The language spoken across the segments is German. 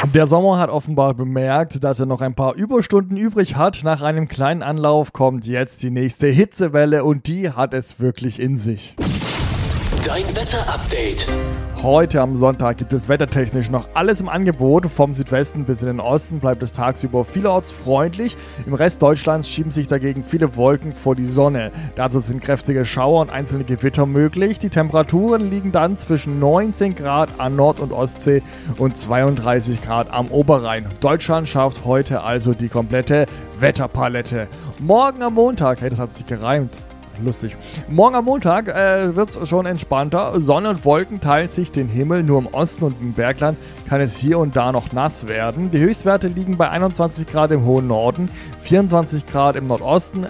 Der Sommer hat offenbar bemerkt, dass er noch ein paar Überstunden übrig hat. Nach einem kleinen Anlauf kommt jetzt die nächste Hitzewelle und die hat es wirklich in sich. Dein Wetter-Update. Heute am Sonntag gibt es wettertechnisch noch alles im Angebot. Vom Südwesten bis in den Osten bleibt es tagsüber vielerorts freundlich. Im Rest Deutschlands schieben sich dagegen viele Wolken vor die Sonne. Dazu sind kräftige Schauer und einzelne Gewitter möglich. Die Temperaturen liegen dann zwischen 19 Grad an Nord- und Ostsee und 32 Grad am Oberrhein. Deutschland schafft heute also die komplette Wetterpalette. Morgen am Montag, das hat sich gereimt. Lustig. Morgen am Montag wird es schon entspannter. Sonne und Wolken teilen sich den Himmel. Nur im Osten und im Bergland kann es hier und da noch nass werden. Die Höchstwerte liegen bei 21 Grad im hohen Norden, 24 Grad im Nordosten,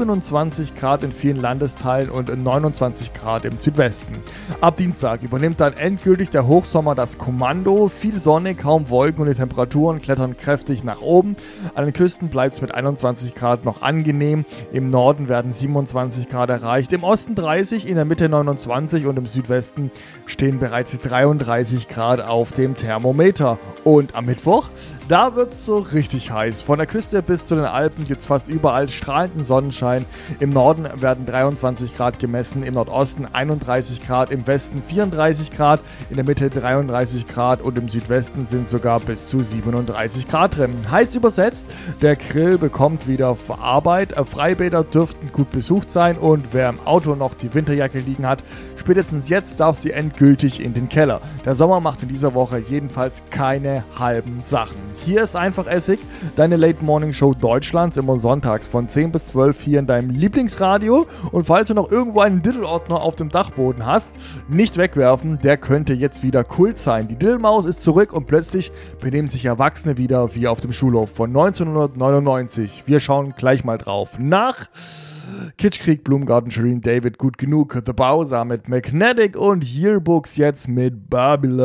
27 Grad in vielen Landesteilen und 29 Grad im Südwesten. Ab Dienstag übernimmt dann endgültig der Hochsommer das Kommando. Viel Sonne, kaum Wolken und die Temperaturen klettern kräftig nach oben. An den Küsten bleibt es mit 21 Grad noch angenehm. Im Norden werden 27 Grad erreicht, im Osten 30, in der Mitte 29 und im Südwesten stehen bereits 33 Grad auf dem Thermometer. Und am Mittwoch, da wird es so richtig heiß. Von der Küste bis zu den Alpen gibt es fast überall strahlenden Sonnenschein. Im Norden werden 23 Grad gemessen, im Nordosten 31 Grad, im Westen 34 Grad, in der Mitte 33 Grad und im Südwesten sind sogar bis zu 37 Grad drin. Heißt übersetzt, der Grill bekommt wieder Arbeit, Freibäder dürften gut besucht sein und wer im Auto noch die Winterjacke liegen hat, spätestens jetzt darf sie endgültig in den Keller. Der Sommer macht in dieser Woche jedenfalls keine halben Sachen. Hier ist einfach Essig, deine Late Morning Show Deutschlands, immer sonntags von 10 bis 12 hier in deinem Lieblingsradio. Und falls du noch irgendwo einen Diddle-Ordner auf dem Dachboden hast, nicht wegwerfen, der könnte jetzt wieder Kult sein. Die Diddle-Maus ist zurück und plötzlich benehmen sich Erwachsene wieder wie auf dem Schulhof von 1999. Wir schauen gleich mal drauf. Nach Kitschkrieg, Blumengarten, Shirin David, Gut genug, The Bowser mit Magnetic und Yearbooks jetzt mit Babylon.